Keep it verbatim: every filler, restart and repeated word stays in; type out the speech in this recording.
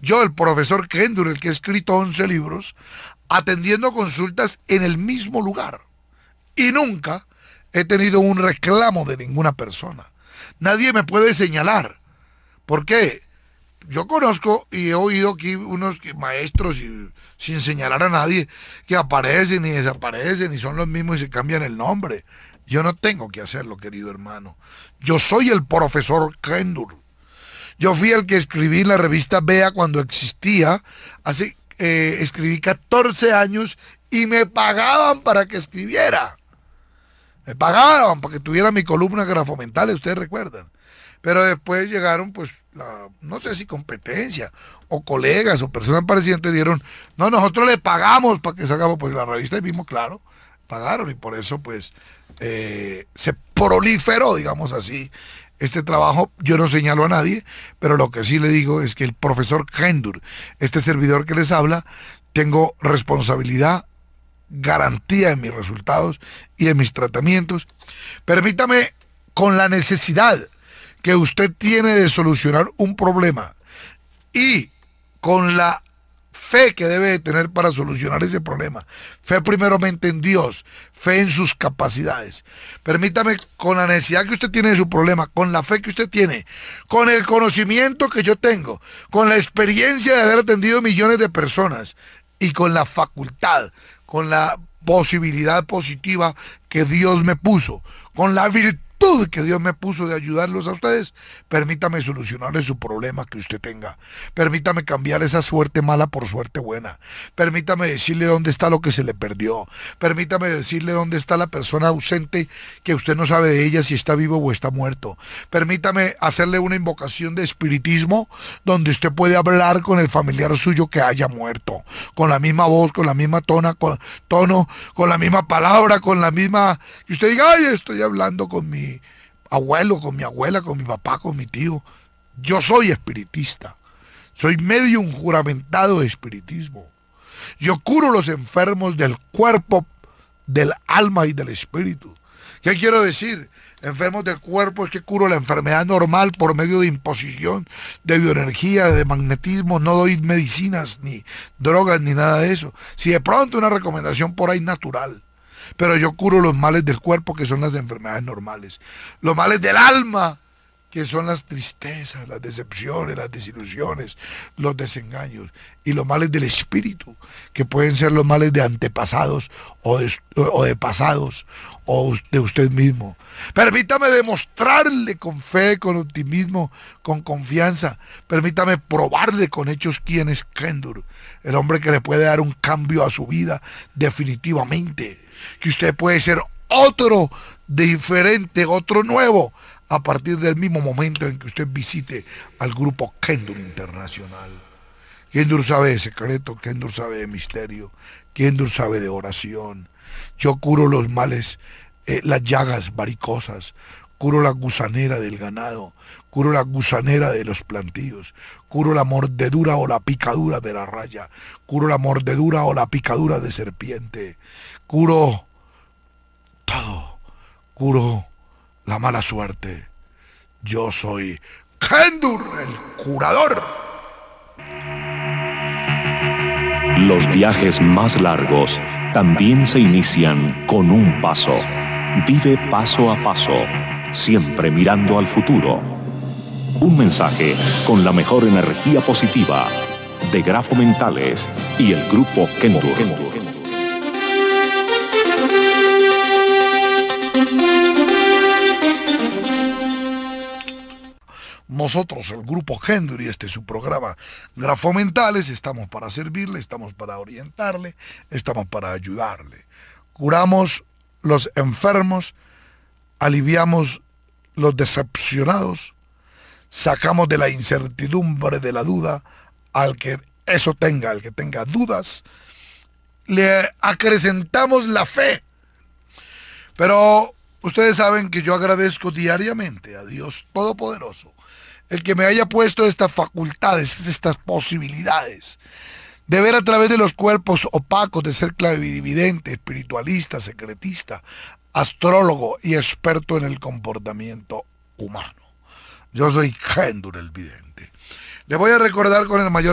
Yo, el profesor Kendur, el que ha escrito once libros, atendiendo consultas en el mismo lugar. Y nunca he tenido un reclamo de ninguna persona. Nadie me puede señalar. ¿Por qué? Yo conozco y he oído aquí unos maestros, y, sin señalar a nadie, que aparecen y desaparecen y son los mismos y se cambian el nombre. Yo no tengo que hacerlo, querido hermano. Yo soy el profesor Kendur. Yo fui el que escribí en la revista Vea cuando existía. Hace, eh, escribí catorce años y me pagaban para que escribiera. Me pagaban para que tuviera mi columna Grafomentales, ustedes recuerdan. Pero después llegaron, pues, la, no sé si competencia, o colegas, o personas parecidas, y dijeron, no, nosotros le pagamos para que salgamos, pues la revista y mismo, claro, pagaron, y por eso, pues, eh, se proliferó, digamos así, este trabajo. Yo no señalo a nadie, pero lo que sí le digo es que el profesor Kendur, este servidor que les habla, tengo responsabilidad, garantía en mis resultados y en mis tratamientos. Permítame, con la necesidad que usted tiene de solucionar un problema y con la fe que debe de tener para solucionar ese problema, fe primeramente en Dios, fe en sus capacidades. Permítame, con la necesidad que usted tiene de su problema, con la fe que usted tiene, con el conocimiento que yo tengo, con la experiencia de haber atendido millones de personas y con la facultad, con la posibilidad positiva que Dios me puso, con la virtud que Dios me puso de ayudarlos a ustedes, permítame solucionarle su problema que usted tenga. Permítame cambiar esa suerte mala por suerte buena. Permítame decirle dónde está lo que se le perdió. Permítame decirle dónde está la persona ausente que usted no sabe de ella si está vivo o está muerto. Permítame hacerle una invocación de espiritismo donde usted puede hablar con el familiar suyo que haya muerto, con la misma voz, con la misma tona, con, tono, con la misma palabra, con la misma... Y usted diga, ay, estoy hablando con mi abuelo, con mi abuela, con mi papá, con mi tío. Yo soy espiritista. Soy medium juramentado de espiritismo. Yo curo los enfermos del cuerpo, del alma y del espíritu. ¿Qué quiero decir? Enfermos del cuerpo es que curo la enfermedad normal por medio de imposición, de bioenergía, de magnetismo. No doy medicinas, ni drogas, ni nada de eso. Si de pronto una recomendación por ahí natural. Pero yo curo los males del cuerpo, que son las enfermedades normales. Los males del alma, que son las tristezas, las decepciones, las desilusiones, los desengaños. Y los males del espíritu, que pueden ser los males de antepasados o de, o de pasados o de usted mismo. Permítame demostrarle con fe, con optimismo, con confianza. Permítame probarle con hechos quién es Kendur, el hombre que le puede dar un cambio a su vida definitivamente. Que usted puede ser otro diferente, otro nuevo, a partir del mismo momento en que usted visite al grupo Kendur Internacional. Kendur sabe de secreto, Kendur sabe de misterio, Kendur sabe de oración. Yo curo los males, eh, las llagas varicosas, curo la gusanera del ganado, curo la gusanera de los plantíos, curo la mordedura o la picadura de la raya, curo la mordedura o la picadura de serpiente, curo todo, curo la mala suerte. Yo soy Kendur, el curador. Los viajes más largos también se inician con un paso. Vive paso a paso, siempre mirando al futuro. Un mensaje con la mejor energía positiva de Grafomentales y el grupo Kendur. Nosotros, el grupo Kendur, y este es su programa Grafomentales, estamos para servirle, estamos para orientarle, estamos para ayudarle. Curamos los enfermos, aliviamos los decepcionados, sacamos de la incertidumbre, de la duda, al que eso tenga, al que tenga dudas, le acrecentamos la fe. Pero ustedes saben que yo agradezco diariamente a Dios Todopoderoso el que me haya puesto estas facultades, estas posibilidades de ver a través de los cuerpos opacos, de ser clarividente, espiritualista, secretista, astrólogo y experto en el comportamiento humano. Yo soy Kendur el vidente. Le voy a recordar con el mayor